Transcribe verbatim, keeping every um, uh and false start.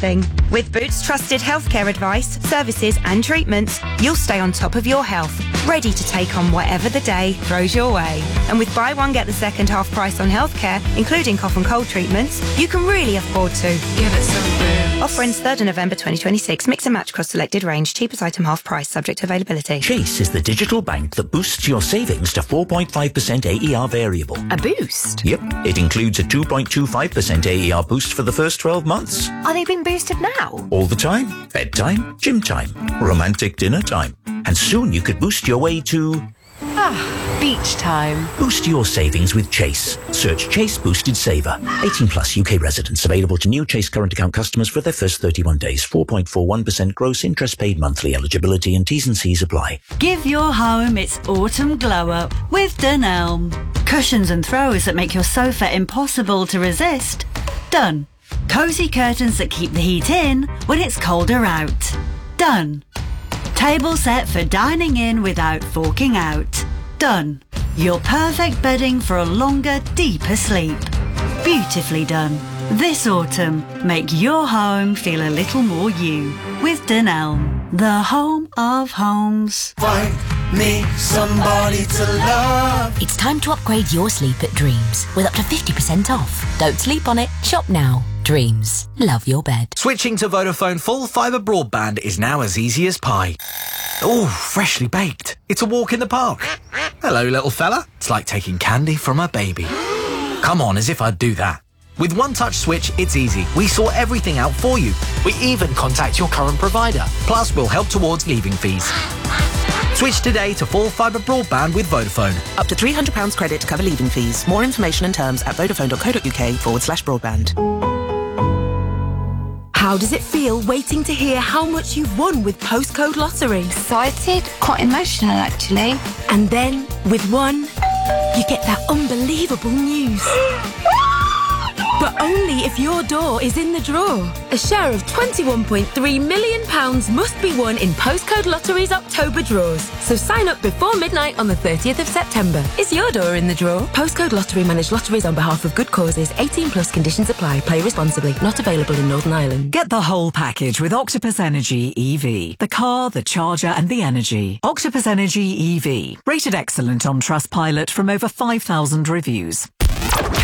everything. With Boots trusted healthcare advice, services and treatments, you'll stay on top of your health, ready to take on whatever the day throws your way. And with buy one get the second half price on healthcare, including cough and cold treatments, you can really afford to. Give it some Boots. Offer ends third of November twenty twenty-six. Mix and match across selected range. Cheapest item half price, subject to availability. Chase is the digital bank that boosts your savings to four point five percent A E R variable. A boost? Yep. It includes a two point two five percent A E R boost for the first twelve months. Are they being boosted now? All the time. Bedtime, gym time, romantic dinner time. And soon you could boost your way to... Ah, beach time. Boost your savings with Chase. Search Chase Boosted Saver. eighteen plus U K residents. Available to new Chase current account customers for their first thirty-one days. four point four one percent gross interest paid monthly. Eligibility and T's and C's apply. Give your home its autumn glow up with Dunelm. Cushions and throws that make your sofa impossible to resist. Done. Cosy curtains that keep the heat in when it's colder out. Done. Table set for dining in without forking out. Done. Your perfect bedding for a longer, deeper sleep. Beautifully done. This autumn, make your home feel a little more you with Dunelm, the home of homes. Find me somebody to love. It's time to upgrade your sleep at Dreams with up to fifty percent off. Don't sleep on it. Shop now. Dreams. Love your bed. Switching to Vodafone full fibre broadband is now as easy as pie. Oh, freshly baked. It's a walk in the park. Hello, little fella. It's like taking candy from a baby. Come on, as if I'd do that. With One Touch Switch, it's easy. We sort everything out for you. We even contact your current provider. Plus, we'll help towards leaving fees. Switch today to full fibre broadband with Vodafone. Up to three hundred pounds credit to cover leaving fees. More information and terms at vodafone.co.uk forward slash broadband. How does it feel waiting to hear how much you've won with Postcode Lottery? Excited, quite emotional actually. And then, with one, you get that unbelievable news. But only if your door is in the draw. A share of twenty-one point three million pounds must be won in Postcode Lottery's October draws. So sign up before midnight on the thirtieth of September. Is your door in the draw? Postcode Lottery manage lotteries on behalf of good causes. eighteen plus conditions apply. Play responsibly. Not available in Northern Ireland. Get the whole package with Octopus Energy E V. The car, the charger and the energy. Octopus Energy E V. Rated excellent on Trustpilot from over five thousand reviews.